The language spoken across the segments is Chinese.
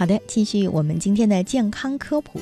好的，继续我们今天的健康科普。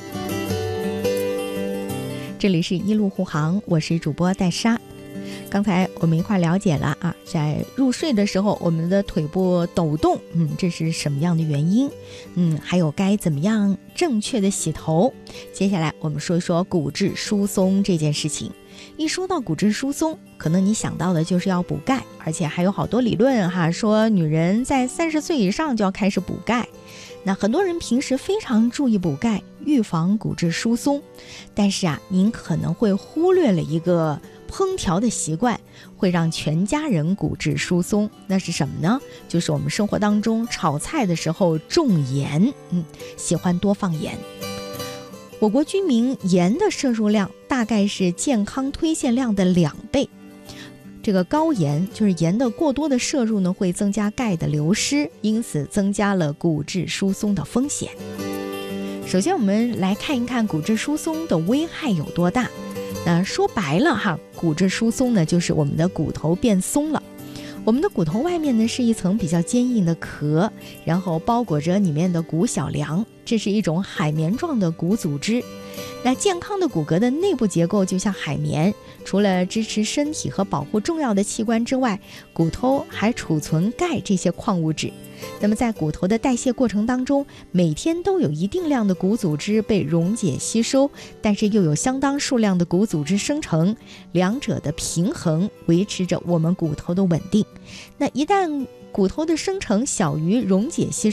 这里是一路护航，我是主播戴莎。刚才我们一块了解了在入睡的时候我们的腿部抖动，这是什么样的原因？还有该怎么样正确的洗头。接下来我们说一说骨质疏松这件事情。一说到骨质疏松，可能你想到的就是要补钙，而且还有好多理论说女人在30岁以上就要开始补钙。那很多人平时非常注意补钙，预防骨质疏松，但是您可能会忽略了一个烹调的习惯，会让全家人骨质疏松。那是什么呢？就是我们生活当中炒菜的时候重盐，喜欢多放盐。我国居民盐的摄入量大概是健康推荐量的2倍。这个高盐就是盐的过多的摄入呢，会增加钙的流失，因此增加了骨质疏松的风险。首先我们来看一看骨质疏松的危害有多大。那说白了骨质疏松呢，就是我们的骨头变松了。我们的骨头外面呢是一层比较坚硬的壳，然后包裹着里面的骨小梁，这是一种海绵状的骨组织。那健康的骨骼的内部结构就像海绵，除了支持身体和保护重要的器官之外，骨头还储存钙这些矿物质。那么在骨头的代谢过程当中，每天都有一定量的骨组织被溶解吸收，但是又有相当数量的骨组织生成，两者的平衡维持着我们骨头的稳定。那一旦骨头的生成小于溶解吸收